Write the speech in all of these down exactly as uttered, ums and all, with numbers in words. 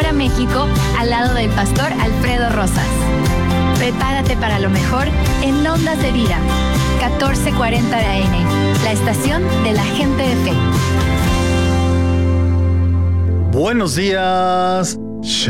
Hora México al lado del pastor Alfredo Rosas. Prepárate para lo mejor en Ondas de Vida, catorce cuarenta de A M, la estación de la gente de fe. Buenos días,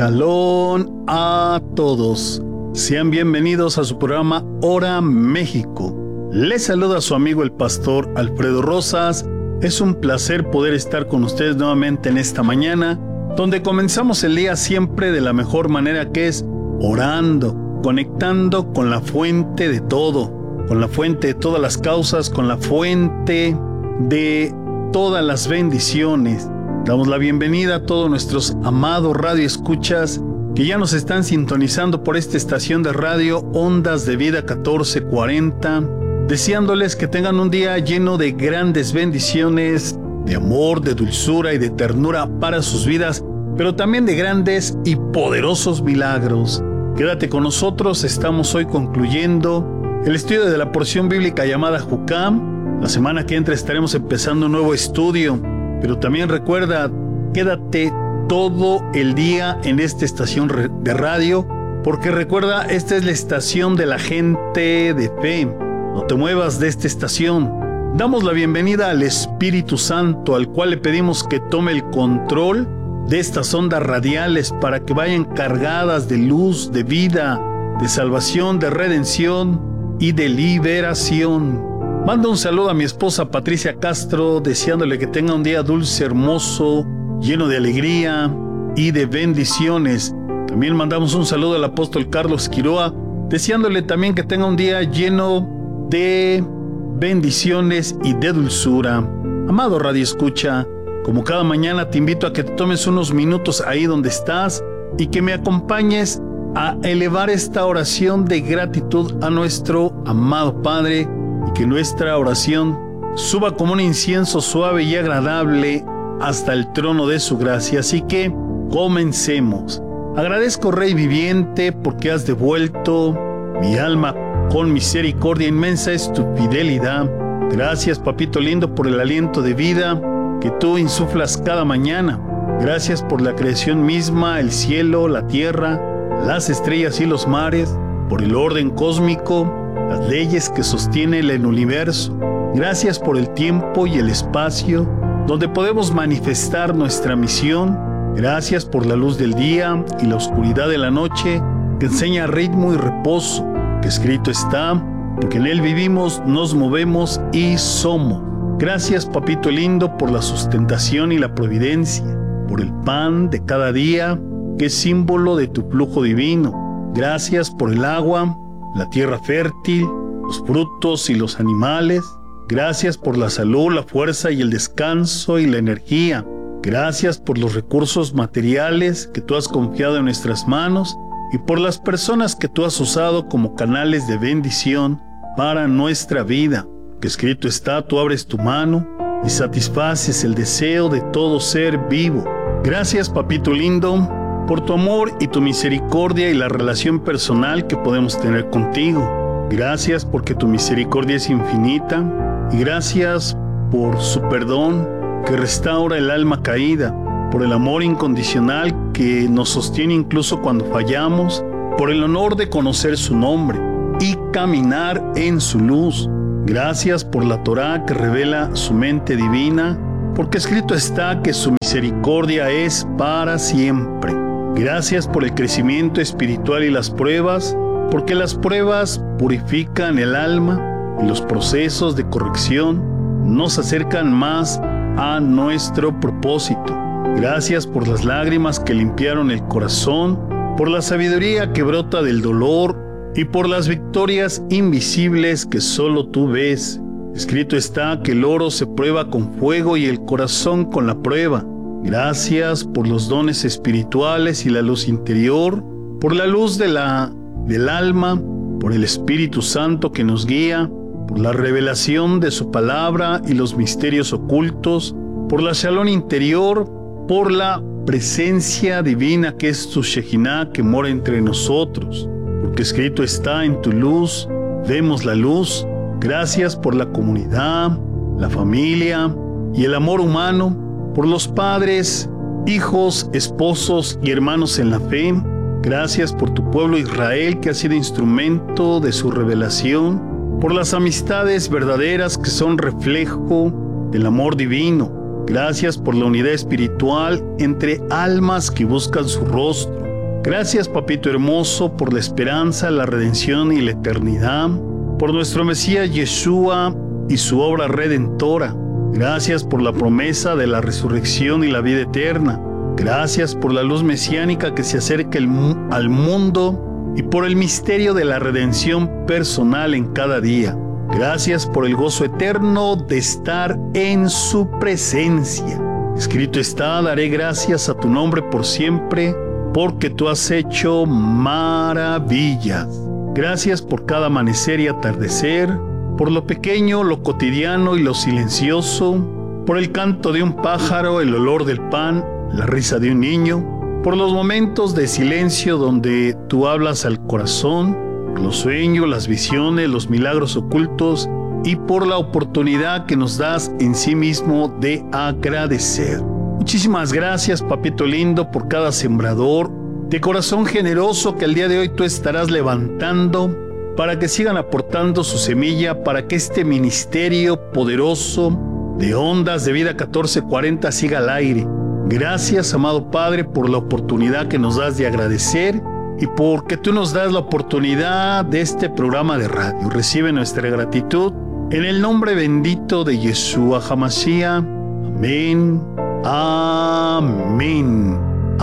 shalom a todos. Sean bienvenidos a su programa Hora México. Les saluda su amigo el pastor Alfredo Rosas. Es un placer poder estar con ustedes nuevamente en esta mañana, donde comenzamos el día siempre de la mejor manera, que es orando, conectando con la fuente de todo, con la fuente de todas las causas, con la fuente de todas las bendiciones. Damos la bienvenida a todos nuestros amados radioescuchas que ya nos están sintonizando por esta estación de radio Ondas de Vida catorce cuarenta, deseándoles que tengan un día lleno de grandes bendiciones, de amor, de dulzura y de ternura para sus vidas, pero también de grandes y poderosos milagros. Quédate con nosotros, estamos hoy concluyendo el estudio de la porción bíblica llamada Jucam. La semana que entra estaremos empezando un nuevo estudio, pero también recuerda, quédate todo el día en esta estación de radio, porque recuerda, esta es la estación de la gente de fe. No te muevas de esta estación. Damos la bienvenida al Espíritu Santo, al cual le pedimos que tome el control de estas ondas radiales para que vayan cargadas de luz, de vida, de salvación, de redención y de liberación. Mando un saludo a mi esposa Patricia Castro, deseándole que tenga un día dulce, hermoso, lleno de alegría y de bendiciones. También mandamos un saludo al apóstol Carlos Quiroa, deseándole también que tenga un día lleno de bendiciones y de dulzura. Amado Radio Escucha, como cada mañana te invito a que te tomes unos minutos ahí donde estás y que me acompañes a elevar esta oración de gratitud a nuestro amado Padre, y que nuestra oración suba como un incienso suave y agradable hasta el trono de su gracia. Así que comencemos. Agradezco, Rey viviente, porque has devuelto mi alma con misericordia inmensa, es tu fidelidad. Gracias, papito lindo, por el aliento de vida que tú insuflas cada mañana. Gracias por la creación misma, el cielo, la tierra, las estrellas y los mares, por el orden cósmico, las leyes que sostienen el universo. Gracias por el tiempo y el espacio donde podemos manifestar nuestra misión. Gracias por la luz del día y la oscuridad de la noche, que enseña ritmo y reposo, que escrito está, porque en él vivimos, nos movemos y somos. Gracias, papito lindo, por la sustentación y la providencia, por el pan de cada día, que es símbolo de tu flujo divino. Gracias por el agua, la tierra fértil, los frutos y los animales. Gracias por la salud, la fuerza y el descanso y la energía. Gracias por los recursos materiales que tú has confiado en nuestras manos y por las personas que tú has usado como canales de bendición para nuestra vida. Que escrito está, tú abres tu mano y satisfaces el deseo de todo ser vivo. Gracias, papito lindo, por tu amor y tu misericordia y la relación personal que podemos tener contigo. Gracias porque tu misericordia es infinita, y gracias por su perdón que restaura el alma caída, por el amor incondicional que nos sostiene incluso cuando fallamos, por el honor de conocer su nombre y caminar en su luz. Gracias por la Torá que revela su mente divina, porque escrito está que su misericordia es para siempre. Gracias por el crecimiento espiritual y las pruebas, porque las pruebas purifican el alma y los procesos de corrección nos acercan más a nuestro propósito. Gracias por las lágrimas que limpiaron el corazón, por la sabiduría que brota del dolor y por las victorias invisibles que solo tú ves. Escrito está que el oro se prueba con fuego y el corazón con la prueba. Gracias por los dones espirituales y la luz interior, por la luz de la, del alma, por el Espíritu Santo que nos guía, por la revelación de su palabra y los misterios ocultos, por la shalom interior, por la presencia divina que es tu Shekinah que mora entre nosotros, porque escrito está, en tu luz vemos la luz. Gracias por la comunidad, la familia y el amor humano, por los padres hijos, esposos y hermanos en la fe. Gracias por tu pueblo Israel que ha sido instrumento de su revelación, por las amistades verdaderas que son reflejo del amor divino. Gracias por la unidad espiritual entre almas que buscan su rostro. Gracias, papito hermoso, por la esperanza, la redención y la eternidad, por nuestro Mesías Yeshua y su obra redentora. Gracias por la promesa de la resurrección y la vida eterna. Gracias por la luz mesiánica que se acerca el, al mundo y por el misterio de la redención personal en cada día. Gracias por el gozo eterno de estar en su presencia. Escrito está: daré gracias a tu nombre por siempre, porque tú has hecho maravillas. Gracias por cada amanecer y atardecer, por lo pequeño, lo cotidiano y lo silencioso, por el canto de un pájaro, el olor del pan, la risa de un niño, por los momentos de silencio donde tú hablas al corazón, por los sueños, las visiones, los milagros ocultos y por la oportunidad que nos das en sí mismo de agradecer. Muchísimas gracias, papito lindo, por cada sembrador de corazón generoso que el día de hoy tú estarás levantando para que sigan aportando su semilla, para que este ministerio poderoso de Ondas de Vida catorce cuarenta siga al aire. Gracias, amado Padre, por la oportunidad que nos das de agradecer y porque tú nos das la oportunidad de este programa de radio. Recibe nuestra gratitud en el nombre bendito de Yeshua HaMashiach. Amén. Amén.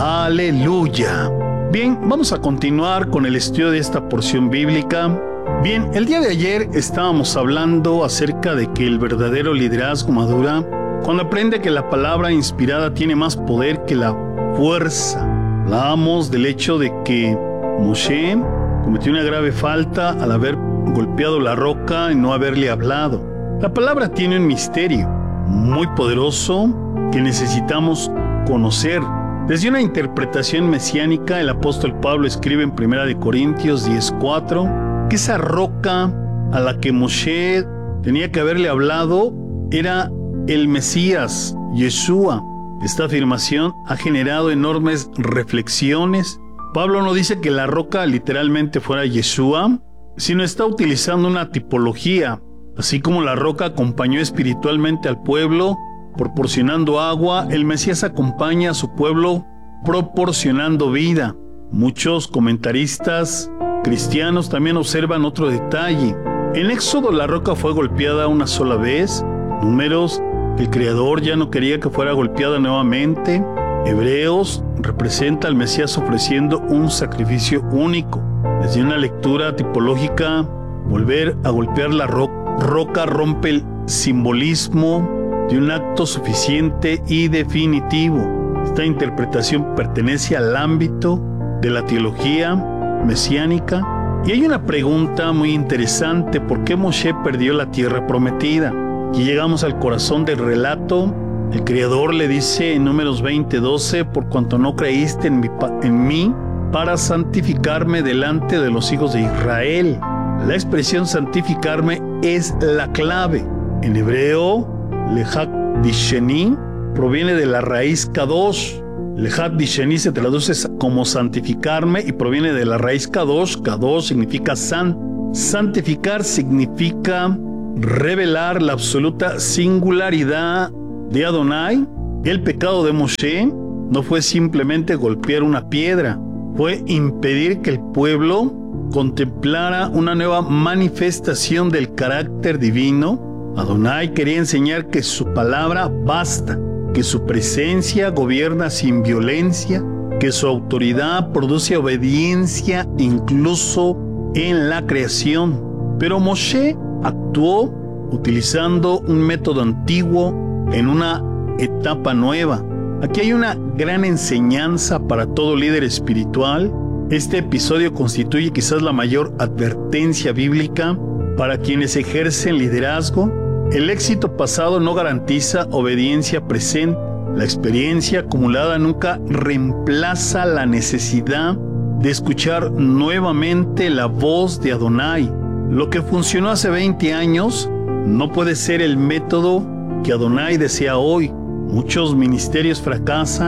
Aleluya. Bien, vamos a continuar con el estudio de esta porción bíblica. Bien, el día de ayer estábamos hablando acerca de que el verdadero liderazgo madura cuando aprende que la palabra inspirada tiene más poder que la fuerza. Hablábamos del hecho de que Moshe cometió una grave falta al haber golpeado la roca y no haberle hablado. La palabra tiene un misterio muy poderoso que necesitamos conocer. Desde una interpretación mesiánica, el apóstol Pablo escribe en primera de Corintios diez cuatro que esa roca a la que Moshe tenía que haberle hablado era el Mesías, Yeshua. Esta afirmación ha generado enormes reflexiones. Pablo no dice que la roca literalmente fuera Yeshua, sino está utilizando una tipología. Así como la roca acompañó espiritualmente al pueblo, proporcionando agua, el Mesías acompaña a su pueblo proporcionando vida. Muchos comentaristas cristianos también observan otro detalle. En Éxodo la roca fue golpeada una sola vez. Números, el Creador ya no quería que fuera golpeada nuevamente. Hebreos representa al Mesías ofreciendo un sacrificio único. Desde una lectura tipológica, volver a golpear la ro- roca rompe el simbolismo de un acto suficiente y definitivo. Esta interpretación pertenece al ámbito de la teología mesiánica. Y hay una pregunta muy interesante: ¿por qué Moshe perdió la tierra prometida? Aquí llegamos al corazón del relato. El Creador le dice en Números veinte doce: por cuanto no creíste en, mi, en mí para santificarme delante de los hijos de Israel. La expresión santificarme es la clave. En hebreo, Lejat Disheni proviene de la raíz Kadosh. Lejat Disheni se traduce como santificarme y proviene de la raíz Kadosh. Kadosh significa san. Santificar significa revelar la absoluta singularidad de Adonai. El pecado de Moshe no fue simplemente golpear una piedra, fue impedir que el pueblo contemplara una nueva manifestación del carácter divino. Adonai quería enseñar que su palabra basta, que su presencia gobierna sin violencia, que su autoridad produce obediencia incluso en la creación. Pero Moshe actuó utilizando un método antiguo en una etapa nueva. Aquí hay una gran enseñanza para todo líder espiritual. Este episodio constituye quizás la mayor advertencia bíblica para quienes ejercen liderazgo. El éxito pasado no garantiza obediencia presente. La experiencia acumulada nunca reemplaza la necesidad de escuchar nuevamente la voz de Adonai. Lo que funcionó hace veinte años no puede ser el método que Adonai desea hoy. Muchos ministerios fracasan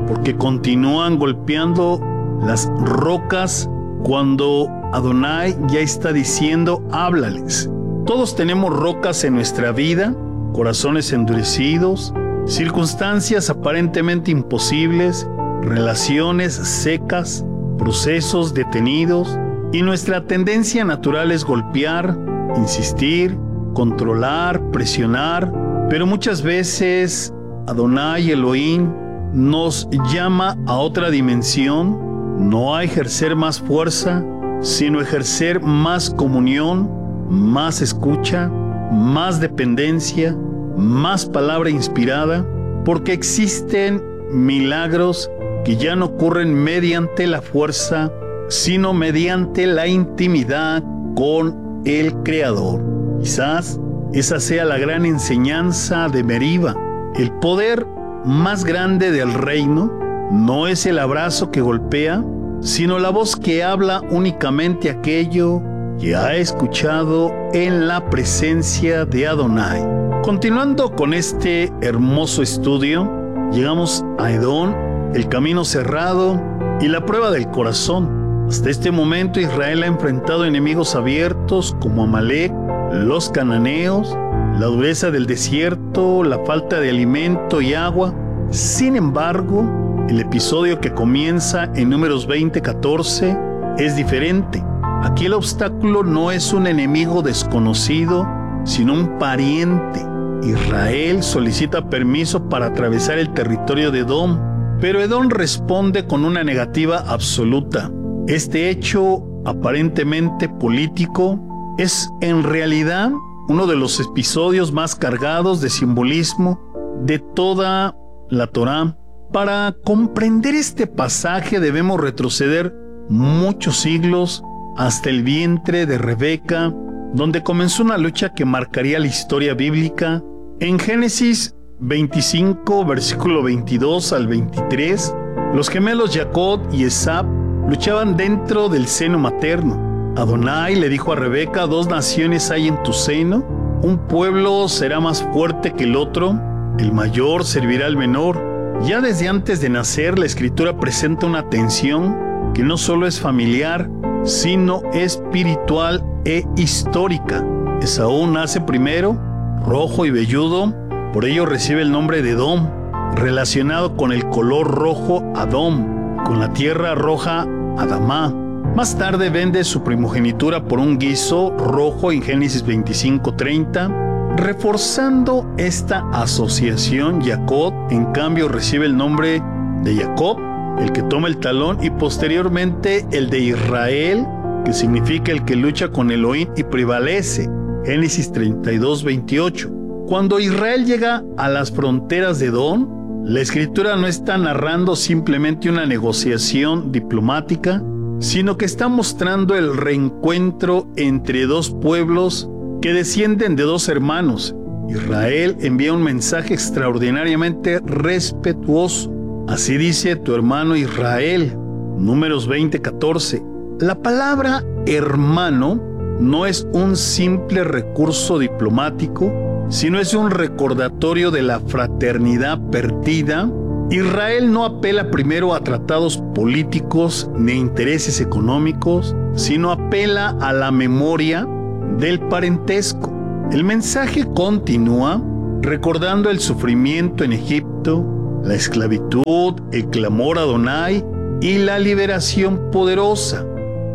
porque continúan golpeando las rocas cuando Adonai ya está diciendo, háblales. Todos tenemos rocas en nuestra vida, corazones endurecidos, circunstancias aparentemente imposibles, relaciones secas, procesos detenidos, y nuestra tendencia natural es golpear, insistir, controlar, presionar, pero muchas veces Adonai Elohim nos llama a otra dimensión, no a ejercer más fuerza, sino ejercer más comunión, más escucha, más dependencia, más palabra inspirada, porque existen milagros que ya no ocurren mediante la fuerza, sino mediante la intimidad con el Creador. Quizás esa sea la gran enseñanza de Meriba. El poder más grande del reino no es el abrazo que golpea, sino la voz que habla únicamente aquello que ha escuchado en la presencia de Adonai. Continuando con este hermoso estudio, llegamos a Edom, el camino cerrado y la prueba del corazón. Hasta este momento Israel ha enfrentado enemigos abiertos como Amalek, los cananeos, la dureza del desierto, la falta de alimento y agua. Sin embargo, el episodio que comienza en Números veinte catorce es diferente. Aquí el obstáculo no es un enemigo desconocido, sino un pariente. Israel solicita permiso para atravesar el territorio de Edom, pero Edom responde con una negativa absoluta. Este hecho aparentemente político es en realidad uno de los episodios más cargados de simbolismo de toda la Torá. Para comprender este pasaje debemos retroceder muchos siglos hasta el vientre de Rebeca, donde comenzó una lucha que marcaría la historia bíblica. En Génesis veinticinco, versículo veintidós al veintitrés, los gemelos Jacob y Esab luchaban dentro del seno materno. Adonai le dijo a Rebeca, dos naciones hay en tu seno, un pueblo será más fuerte que el otro, el mayor servirá al menor. Ya desde antes de nacer, la escritura presenta una tensión que no solo es familiar, sino espiritual e histórica. Esaú nace primero, rojo y velludo, por ello recibe el nombre de Edom, relacionado con el color rojo Adom, con la tierra roja Adamá. Más tarde vende su primogenitura por un guiso rojo en Génesis veinticinco treinta. Reforzando esta asociación, Jacob en cambio recibe el nombre de Jacob, el que toma el talón, y posteriormente el de Israel, que significa el que lucha con Elohim y prevalece, Génesis treinta y dos veintiocho. Cuando Israel llega a las fronteras de Edom, la escritura no está narrando simplemente una negociación diplomática, sino que está mostrando el reencuentro entre dos pueblos que descienden de dos hermanos. Israel envía un mensaje extraordinariamente respetuoso. Así dice tu hermano Israel, Números veinte catorce. La palabra hermano no es un simple recurso diplomático, sino es un recordatorio de la fraternidad perdida. Israel no apela primero a tratados políticos ni intereses económicos, sino apela a la memoria del parentesco. El mensaje continúa recordando el sufrimiento en Egipto, la esclavitud, el clamor a Adonai y la liberación poderosa.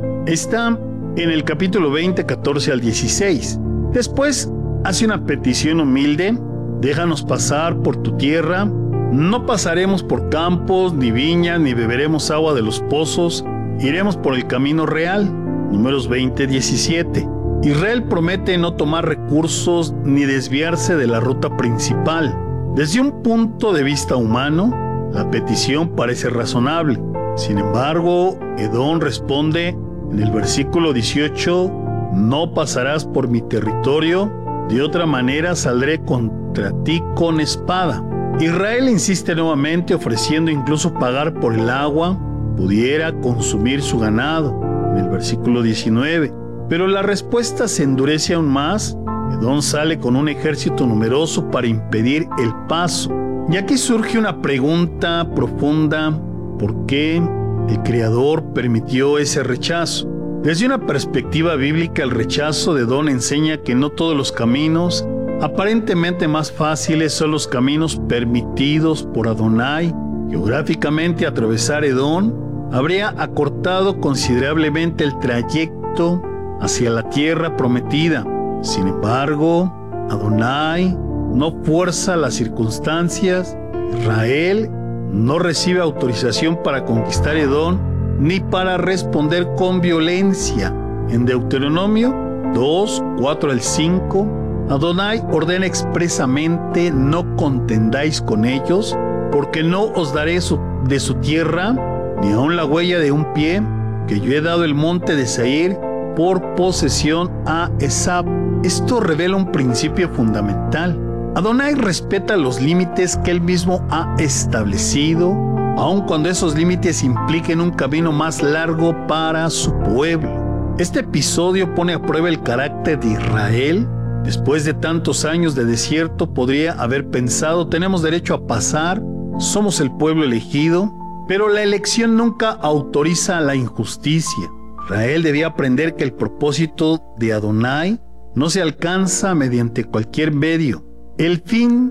Está en el capítulo veinte, catorce al dieciséis. Después hace una petición humilde: déjanos pasar por tu tierra, no pasaremos por campos ni viñas, ni beberemos agua de los pozos, iremos por el camino real. Números veinte diecisiete. Israel promete no tomar recursos ni desviarse de la ruta principal. Desde un punto de vista humano, la petición parece razonable. Sin embargo, Edom responde en el versículo dieciocho: no pasarás por mi territorio, de otra manera saldré contra ti con espada. Israel insiste nuevamente, ofreciendo incluso pagar por el agua, pudiera consumir su ganado, en el versículo diecinueve. Pero la respuesta se endurece aún más. Edom sale con un ejército numeroso para impedir el paso. Y aquí surge una pregunta profunda: ¿por qué el Creador permitió ese rechazo? Desde una perspectiva bíblica, el rechazo de Edom enseña que no todos los caminos aparentemente más fáciles son los caminos permitidos por Adonai. Geográficamente, atravesar Edom habría acortado considerablemente el trayecto hacia la tierra prometida. Sin embargo, Adonai no fuerza las circunstancias. Israel no recibe autorización para conquistar Edom ni para responder con violencia. En Deuteronomio dos, cuatro al cinco, Adonai ordena expresamente: no contendáis con ellos, porque no os daré su, de su tierra, ni aun la huella de un pie, que yo he dado el monte de Seir por posesión a Esab. Esto revela un principio fundamental. Adonai respeta los límites que él mismo ha establecido, aun cuando esos límites impliquen un camino más largo para su pueblo. Este episodio pone a prueba el carácter de Israel. Después de tantos años de desierto, podría haber pensado: tenemos derecho a pasar, somos el pueblo elegido. Pero la elección nunca autoriza la injusticia. Israel debía aprender que el propósito de Adonai no se alcanza mediante cualquier medio. El fin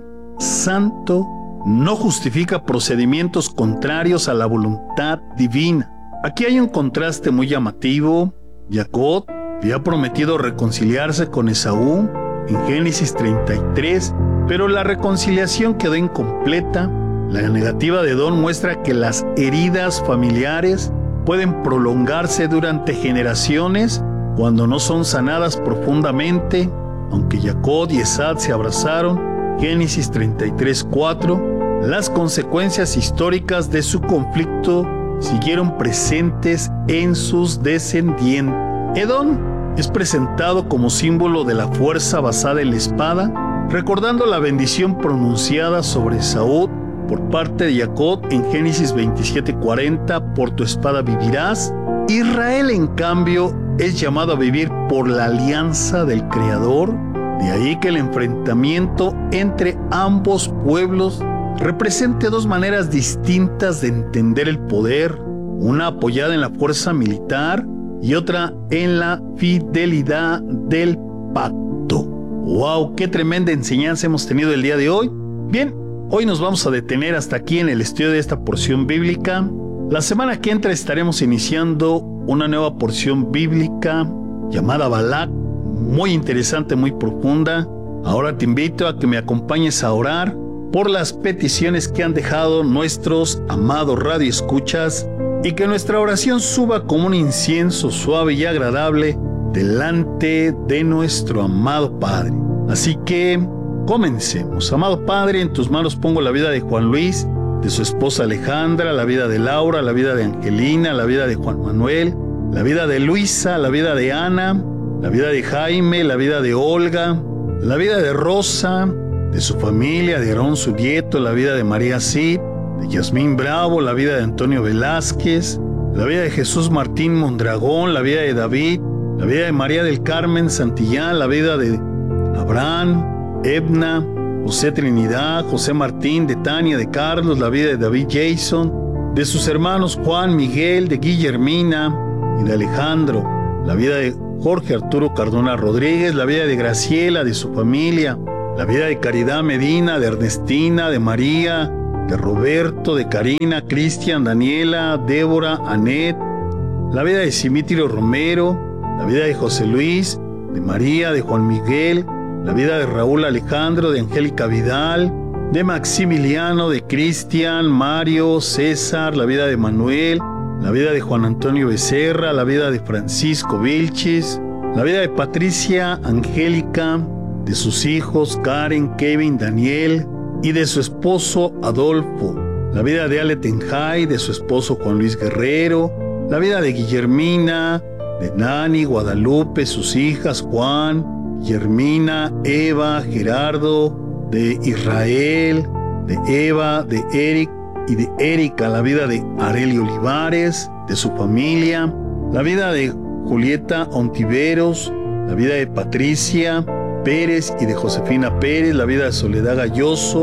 santo no justifica procedimientos contrarios a la voluntad divina. Aquí hay un contraste muy llamativo. Jacob había prometido reconciliarse con Esaú en Génesis treinta y tres, pero la reconciliación quedó incompleta. La negativa de Edom muestra que las heridas familiares pueden prolongarse durante generaciones cuando no son sanadas profundamente. Aunque Jacob y Esad se abrazaron, Génesis treinta y tres, cuatro, las consecuencias históricas de su conflicto siguieron presentes en sus descendientes. Edom es presentado como símbolo de la fuerza basada en la espada, recordando la bendición pronunciada sobre Esaú por parte de Jacob en Génesis veintisiete, cuarenta, por tu espada vivirás. Israel, en cambio, es llamado a vivir por la alianza del Creador. De ahí que el enfrentamiento entre ambos pueblos represente dos maneras distintas de entender el poder, una apoyada en la fuerza militar y otra en la fidelidad del pacto. ¡Wow! ¡Qué tremenda enseñanza hemos tenido el día de hoy! Bien, hoy nos vamos a detener hasta aquí en el estudio de esta porción bíblica. La semana que entra estaremos iniciando una nueva porción bíblica llamada Balac, muy interesante, muy profunda. Ahora te invito a que me acompañes a orar por las peticiones que han dejado nuestros amados radioescuchas y que nuestra oración suba como un incienso suave y agradable delante de nuestro amado Padre. Así que comencemos. Amado Padre, en tus manos pongo la vida de Juan Luis, de su esposa Alejandra, la vida de Laura, la vida de Angelina, la vida de Juan Manuel, la vida de Luisa, la vida de Ana, la vida de Jaime, la vida de Olga, la vida de Rosa, de su familia, de Aarón, su nieto, la vida de María Cid, de Yasmín Bravo, la vida de Antonio Velázquez, la vida de Jesús Martín Mondragón, la vida de David, la vida de María del Carmen Santillán, la vida de Abraham, Edna, José Trinidad, José Martín, de Tania, de Carlos, la vida de David Jason, de sus hermanos Juan, Miguel, de Guillermina y de Alejandro, la vida de Jorge Arturo Cardona Rodríguez, la vida de Graciela, de su familia, la vida de Caridad Medina, de Ernestina, de María, de Roberto, de Karina, Cristian, Daniela, Débora, Anet, la vida de Simitrio Romero, la vida de José Luis, de María, de Juan Miguel, la vida de Raúl Alejandro, de Angélica Vidal, de Maximiliano, de Cristian, Mario, César, la vida de Manuel, la vida de Juan Antonio Becerra, la vida de Francisco Vilchis, la vida de Patricia Angélica, de sus hijos Karen, Kevin, Daniel y de su esposo Adolfo, la vida de Ale Tenjay, de su esposo Juan Luis Guerrero, la vida de Guillermina, de Nani, Guadalupe, sus hijas Juan, Guillermina, Eva, Gerardo, de Israel, de Eva, de Eric y de Erika, la vida de Areli Olivares, de su familia, la vida de Julieta Ontiveros, la vida de Patricia Pérez y de Josefina Pérez, la vida de Soledad Galloso,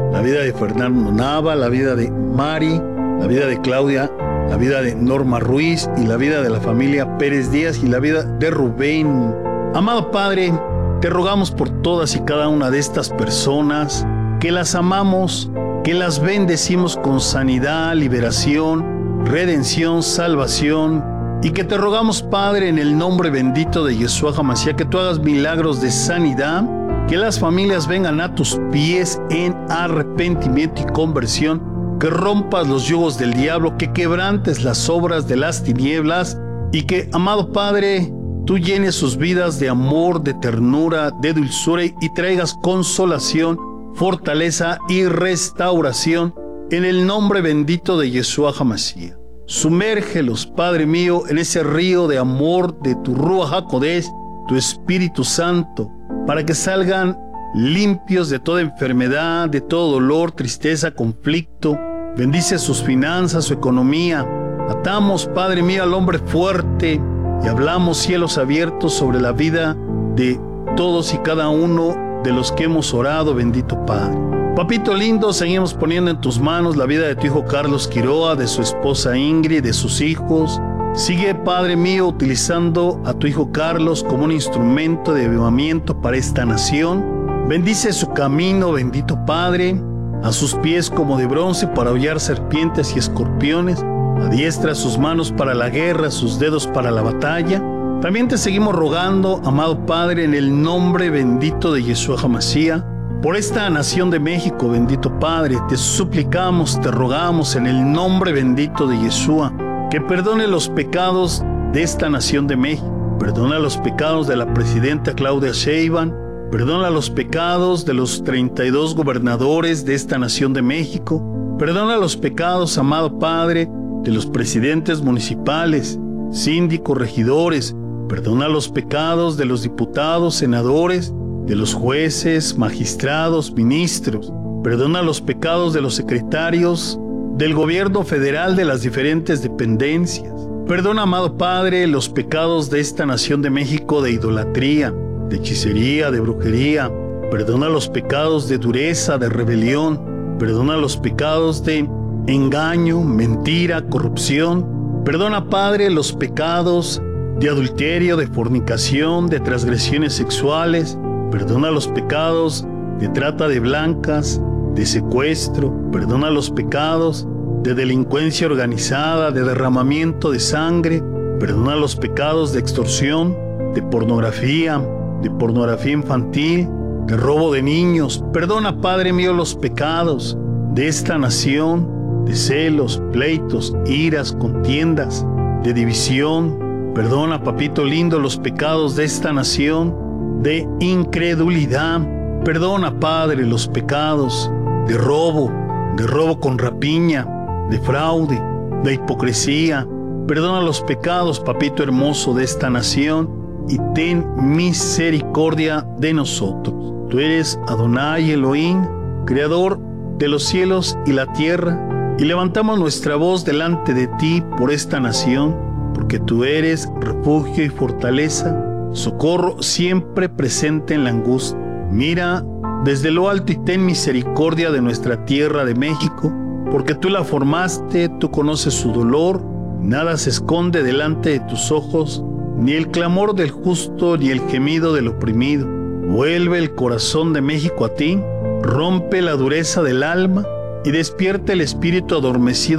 la vida de Fernando Nava, la vida de Mari, la vida de Claudia, la vida de Norma Ruiz y la vida de la familia Pérez Díaz y la vida de Rubén. Amado Padre, te rogamos por todas y cada una de estas personas, que las amamos, que las bendecimos con sanidad, liberación, redención, salvación, y que te rogamos, Padre, en el nombre bendito de Yeshua HaMashiach, que tú hagas milagros de sanidad, que las familias vengan a tus pies en arrepentimiento y conversión, que rompas los yugos del diablo, que quebrantes las obras de las tinieblas y que, amado Padre, tú llenes sus vidas de amor, de ternura, de dulzura y traigas consolación, fortaleza y restauración en el nombre bendito de Yeshua HaMashiach. Sumérgelos, Padre mío, en ese río de amor de tu Ruach HaKodesh, tu Espíritu Santo, para que salgan limpios de toda enfermedad, de todo dolor, tristeza, conflicto. Bendice sus finanzas, su economía. Atamos, Padre mío, al hombre fuerte y hablamos cielos abiertos sobre la vida de todos y cada uno de los que hemos orado, bendito Padre. Papito lindo, seguimos poniendo en tus manos la vida de tu hijo Carlos Quiroa, de su esposa Ingrid, de sus hijos. Sigue, Padre mío, utilizando a tu hijo Carlos como un instrumento de avivamiento para esta nación. Bendice su camino, bendito Padre, a sus pies como de bronce para hollar serpientes y escorpiones. Adiestra sus manos para la guerra, sus dedos para la batalla. También te seguimos rogando, amado Padre, en el nombre bendito de Yeshua HaMashiach, por esta nación de México, bendito Padre. Te suplicamos, te rogamos en el nombre bendito de Yeshua, que perdone los pecados de esta nación de México. Perdona los pecados de la presidenta Claudia Sheinbaum. Perdona los pecados de los treinta y dos gobernadores de esta nación de México. Perdona los pecados, amado Padre, de los presidentes municipales, síndicos, regidores. Perdona los pecados de los diputados, senadores, de los jueces, magistrados, ministros. Perdona los pecados de los secretarios del gobierno federal, de las diferentes dependencias. Perdona, amado Padre, los pecados de esta nación de México de idolatría, de hechicería, de brujería. Perdona los pecados de dureza, de rebelión. Perdona los pecados de engaño, mentira, corrupción. Perdona, Padre, los pecados de adulterio, de fornicación, de transgresiones sexuales. Perdona los pecados de trata de blancas, de secuestro. Perdona los pecados de delincuencia organizada, de derramamiento de sangre. Perdona los pecados de extorsión, de pornografía, de pornografía infantil, de robo de niños. Perdona, Padre mío, los pecados de esta nación, de celos, pleitos, iras, contiendas, de división. Perdona, papito lindo, los pecados de esta nación de incredulidad. Perdona, Padre, los pecados de robo, de robo con rapiña, de fraude, de hipocresía. Perdona los pecados, papito hermoso, de esta nación y ten misericordia de nosotros. Tú eres Adonai Elohim, creador de los cielos y la tierra, y levantamos nuestra voz delante de ti por esta nación, porque tú eres refugio y fortaleza, socorro siempre presente en la angustia. Mira desde lo alto y ten misericordia de nuestra tierra de México, porque tú la formaste, tú conoces su dolor, nada se esconde delante de tus ojos, ni el clamor del justo, ni el gemido del oprimido. Vuelve el corazón de México a ti, rompe la dureza del alma y despierta el espíritu adormecido